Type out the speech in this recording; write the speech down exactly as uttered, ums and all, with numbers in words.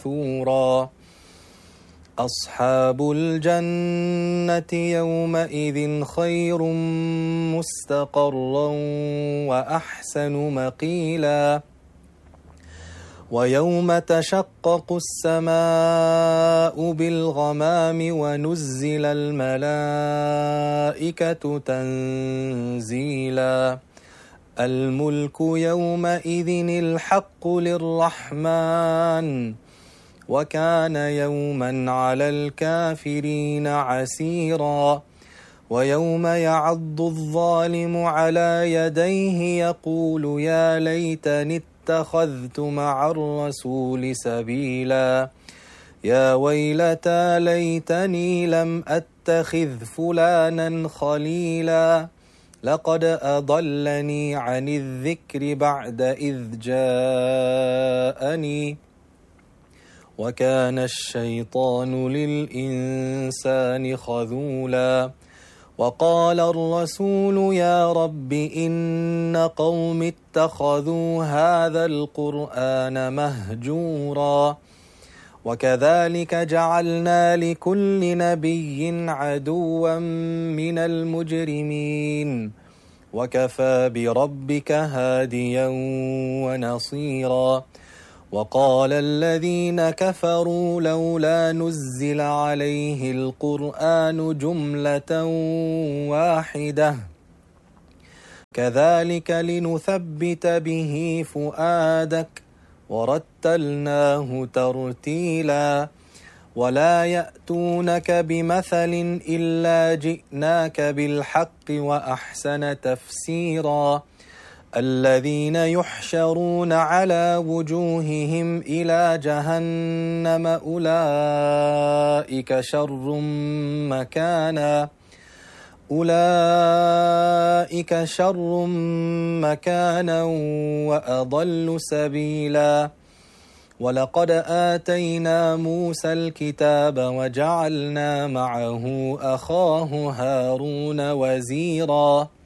ثورا أصحاب الجنة يومئذ خير مستقرا وأحسن مقيلا ويوم تشقق السماء بالغمام ونزل الملائكة تنزيلا الملك يومئذ الحق للرحمن وكان يوما على الكافرين عسيرا ويوم يعض الظالم على يديه يقول يا ليتني اتخذت مع الرسول سبيلا يا ويلتى ليتني لم أتخذ فلانا خليلا لقد أضلني عن الذكر بعد إذ جاءني وكان الشيطان للإنسان خذولا وقال الرسول يا رب إن قوم اتخذوا هذا القرآن مهجورا وكذلك جعلنا لكل نبي عدوا من المجرمين وكفى بربك هاديا ونصيرا وقال الذين كفروا لولا نزل عليه القرآن جملة واحدة كذلك لنثبت به فؤادك ورتلناه ترتيلا ولا يأتونك بمثل إلا جئناك بالحق وأحسن تفسيرا الذين يحشرون على وجوههم إلى جهنم أولئك شر مكانا أولئك شر مكانا وأضل سبيلا ولقد آتينا موسى الكتاب وجعلنا معه أخاه هارون وزيرا